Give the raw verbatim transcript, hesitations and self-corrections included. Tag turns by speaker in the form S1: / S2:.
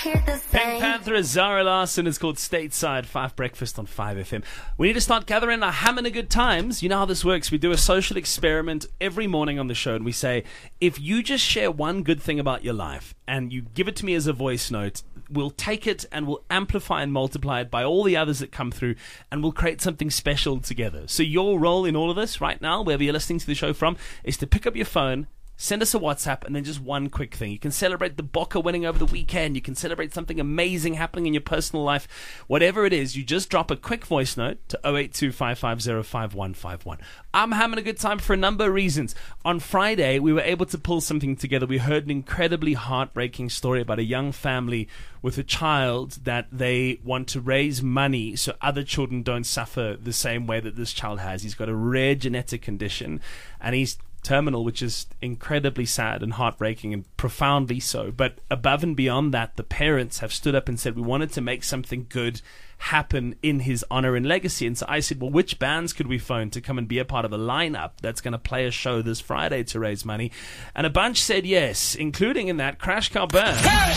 S1: hear the
S2: Pink
S1: same.
S2: Panther, Zara Larson is called Stateside, Five Breakfast on five F M. We need to start gathering our having a good times. You know how this works. We do a social experiment every morning on the show, and we say, if you just share one good thing about your life and you give it to me as a voice note, we'll take it and we'll amplify and multiply it by all the others that come through, and we'll create something special together. So your role in all of this right now, wherever you're listening to the show from, is to pick up your phone, send us a WhatsApp, and then just one quick thing. You can celebrate the Boca winning over the weekend. You can celebrate something amazing happening in your personal life. Whatever it is, you just drop a quick voice note to oh eight two, five five oh, five one five one. I'm having a good time for a number of reasons. On Friday, we were able to pull something together. We heard an incredibly heartbreaking story about a young family with a child that they want to raise money so other children don't suffer the same way that this child has. He's got a rare genetic condition, and he's terminal, which is incredibly sad and heartbreaking and profoundly so. But above and beyond that, the parents have stood up and said, we wanted to make something good happen in his honor and legacy. And so I said, well, which bands could we phone to come and be a part of a lineup that's going to play a show this Friday to raise money? And a bunch said yes, including in that Crash Car Burn.